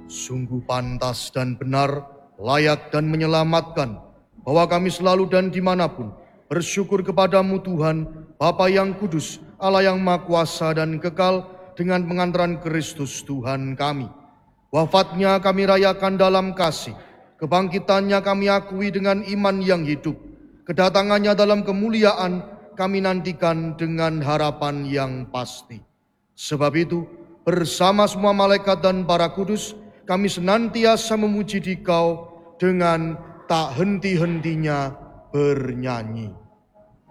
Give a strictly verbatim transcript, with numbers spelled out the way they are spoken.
Sungguh pantas dan benar, layak dan menyelamatkan, bahwa kami selalu dan dimanapun bersyukur kepadamu Tuhan, Bapa yang kudus, Allah yang maha kuasa dan kekal, dengan pengantaran Kristus Tuhan kami. Wafatnya kami rayakan dalam kasih, kebangkitannya kami akui dengan iman yang hidup, kedatangannya dalam kemuliaan kami nantikan dengan harapan yang pasti. Sebab itu, bersama semua malaikat dan para kudus, kami senantiasa memuji Dikau dengan tak henti-hentinya bernyanyi.